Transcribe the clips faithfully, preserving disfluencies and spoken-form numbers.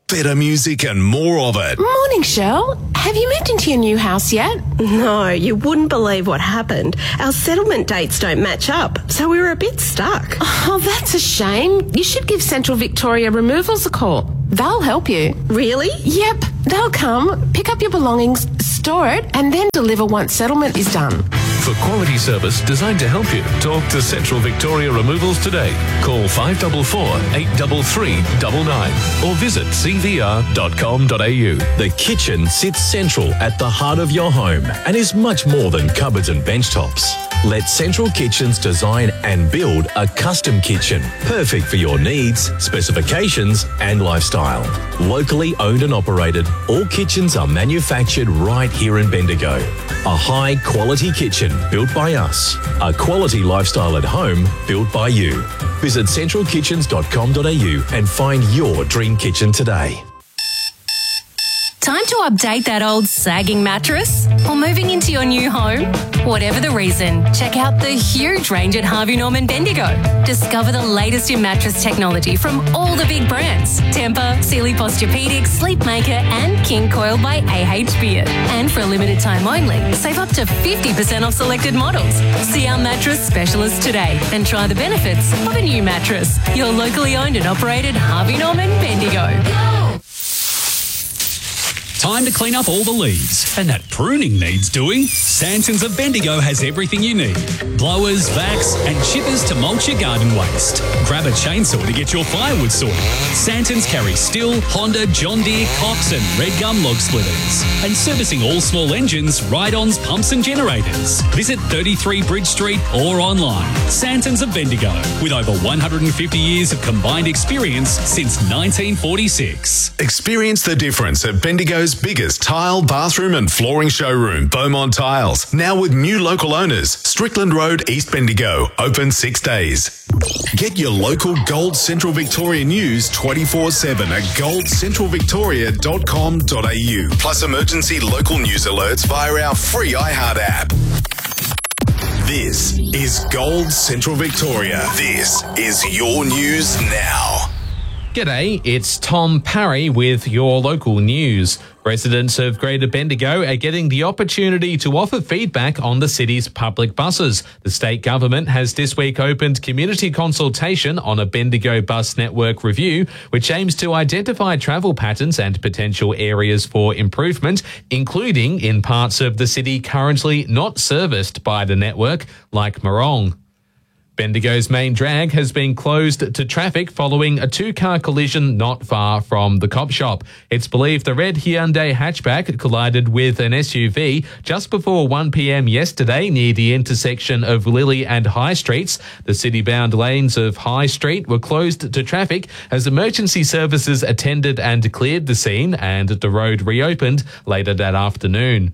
better music and more of it. Morning, Shell. Have you moved into your new house yet? No, you wouldn't believe what happened. Our settlement dates don't match up, so we were a bit stuck. Oh, that's a shame. You should give Central Victoria Removals a call. They'll help you. Really? Yep. They'll come, pick up your belongings, store it, and then deliver once settlement is done. For quality service designed to help you, talk to Central Victoria Removals today. Call five four four, eight three three, nine nine or visit c v r dot com dot a u. The kitchen sits central at the heart of your home and is much more than cupboards and bench tops. Let Central Kitchens design and build a custom kitchen, perfect for your needs, specifications and lifestyle. Locally owned and operated, all kitchens are manufactured right here in Bendigo. A high quality kitchen built by us. A quality lifestyle at home built by you. Visit central kitchens dot com dot a u and find your dream kitchen today. Time to update that old sagging mattress? Or moving into your new home? Whatever the reason, check out the huge range at Harvey Norman Bendigo. Discover the latest in mattress technology from all the big brands. Tempur, Sealy Posturepedic, Sleepmaker and King Coil by A H Beard. And for a limited time only, save up to fifty percent off selected models. See our mattress specialist today and try the benefits of a new mattress. Your locally owned and operated Harvey Norman Bendigo. Time to clean up all the leaves. And that pruning needs doing. Santons of Bendigo has everything you need. Blowers, vacs and chippers to mulch your garden waste. Grab a chainsaw to get your firewood sorted. Santons carry Stihl, Honda, John Deere, Cox and Red Gum log splitters. And servicing all small engines, ride-ons, pumps and generators. Visit thirty-three Bridge Street or online. Santons of Bendigo, with over one hundred fifty years of combined experience since nineteen forty-six. Experience the difference at Bendigo's biggest tile, bathroom and flooring showroom, Beaumont Tiles. Now with new local owners, Strickland Road, East Bendigo, open six days. Get your local Gold Central Victoria news twenty-four seven at gold central victoria dot com dot a u. Plus emergency local news alerts via our free iHeart app. This is Gold Central Victoria. This is your news now. G'day, it's Tom Parry with your local news. Residents of Greater Bendigo are getting the opportunity to offer feedback on the city's public buses. The state government has this week opened community consultation on a Bendigo bus network review, which aims to identify travel patterns and potential areas for improvement, including in parts of the city currently not serviced by the network, like Morong. Bendigo's main drag has been closed to traffic following a two-car collision not far from the cop shop. It's believed the red Hyundai hatchback collided with an S U V just before one p m yesterday near the intersection of Lily and High Streets. The city-bound lanes of High Street were closed to traffic as emergency services attended and cleared the scene, and the road reopened later that afternoon.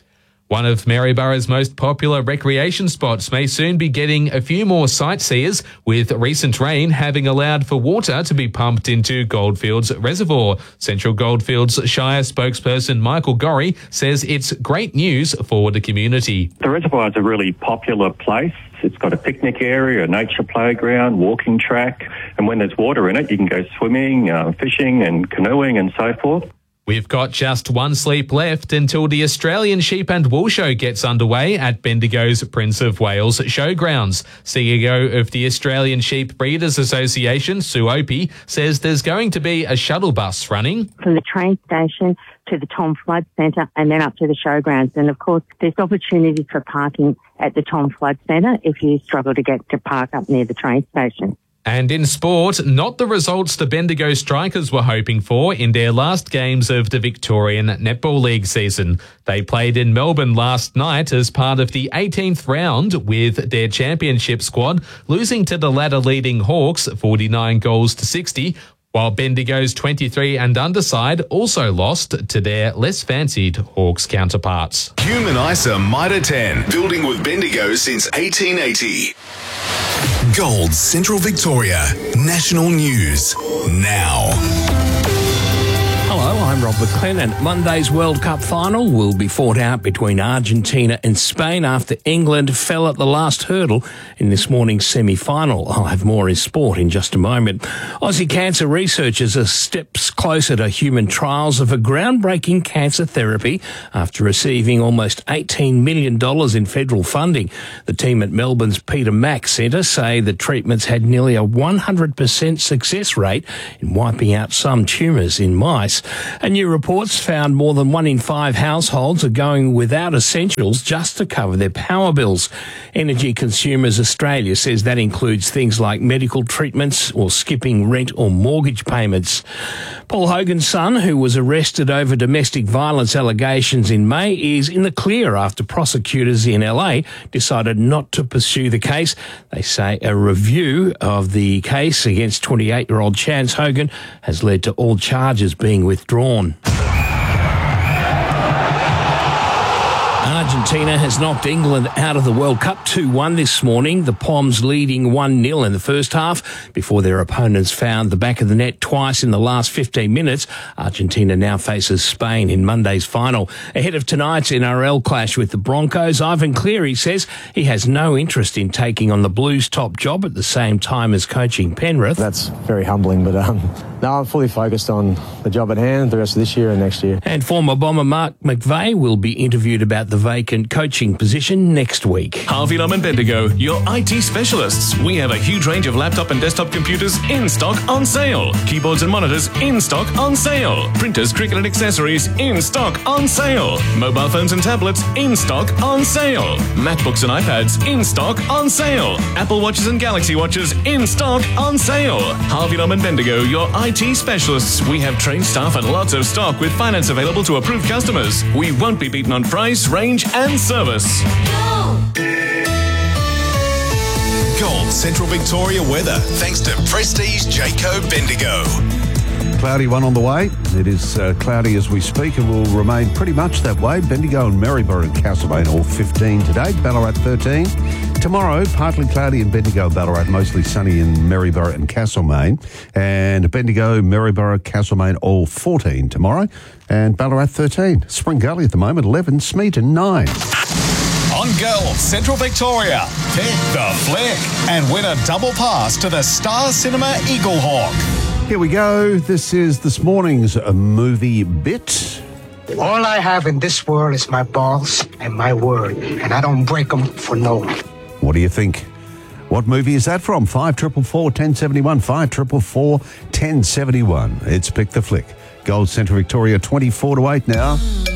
One of Maryborough's most popular recreation spots may soon be getting a few more sightseers, with recent rain having allowed for water to be pumped into Goldfields Reservoir. Central Goldfields Shire spokesperson Michael Gorry says it's great news for the community. The reservoir is a really popular place. It's got a picnic area, a nature playground, walking track, and when there's water in it, you can go swimming, uh, fishing and canoeing and so forth. We've got just one sleep left until the Australian Sheep and Wool Show gets underway at Bendigo's Prince of Wales Showgrounds. C E O of the Australian Sheep Breeders Association, Sue Opie, says there's going to be a shuttle bus running from the train station to the Tom Flood Centre and then up to the showgrounds. And of course, there's opportunities for parking at the Tom Flood Centre if you struggle to get to park up near the train station. And in sport, not the results the Bendigo Strikers were hoping for in their last games of the Victorian Netball League season. They played in Melbourne last night as part of the eighteenth round with their championship squad, losing to the ladder-leading Hawks forty-nine goals to sixty, while Bendigo's twenty-three and under side also lost to their less fancied Hawks counterparts. Human ISA Mitre ten, building with Bendigo since eighteen eighty. Gold Central Victoria, national news now. Hello, I'm Rob McLean, and Monday's World Cup final will be fought out between Argentina and Spain after England fell at the last hurdle in this morning's semi-final. I'll have more in sport in just a moment. Aussie cancer researchers are steps closer closer to human trials of a groundbreaking cancer therapy after receiving almost eighteen million dollars in federal funding. The team at Melbourne's Peter Mac Centre say the treatments had nearly a one hundred percent success rate in wiping out some tumours in mice. And new reports found more than one in five households are going without essentials just to cover their power bills. Energy Consumers Australia says that includes things like medical treatments or skipping rent or mortgage payments. Paul Hogan's son, who was arrested over domestic violence allegations in May, is in the clear after prosecutors in L A decided not to pursue the case. They say a review of the case against twenty-eight-year-old Chance Hogan has led to all charges being withdrawn. Argentina has knocked England out of the World Cup two one this morning. The Poms leading one nil in the first half before their opponents found the back of the net twice in the last fifteen minutes. Argentina now faces Spain in Monday's final. Ahead of tonight's N R L clash with the Broncos, Ivan Cleary says he has no interest in taking on the Blues' top job at the same time as coaching Penrith. That's very humbling, but um, no, I'm fully focused on the job at hand the rest of this year and next year. And former Bomber Mark McVeigh will be interviewed about the vacant coaching position next week. Harvey Norman Bendigo, your I T specialists. We have a huge range of laptop and desktop computers in stock on sale. Keyboards and monitors in stock on sale. Printers, cricket and accessories in stock on sale. Mobile phones and tablets in stock on sale. MacBooks and iPads in stock on sale. Apple Watches and Galaxy Watches in stock on sale. Harvey Norman Bendigo, your I T specialists. We have trained staff and lots of stock with finance available to approved customers. We won't be beaten on price, range and service. Gold Central Victoria weather, thanks to Prestige Jayco Bendigo. Cloudy one on the way. It is uh, cloudy as we speak and will remain pretty much that way. Bendigo and Maryborough and Castlemaine all fifteen today. Ballarat thirteen. Tomorrow, partly cloudy in Bendigo and Ballarat, mostly sunny in Maryborough and Castlemaine. And Bendigo, Maryborough, Castlemaine all fourteen tomorrow. And Ballarat thirteen. Spring Gully at the moment eleven. Smeaton nine. On Gold Central Victoria, pick the flick and win a double pass to the Star Cinema Eagle Hawk. Here we go. This is this morning's movie bit. All I have in this world is my balls and my word, and I don't break them for no one. What do you think? What movie is that from? five four four, one oh seven one, five four four, one oh seven one. It's Pick the Flick. Gold Central Victoria, twenty-four to eight now.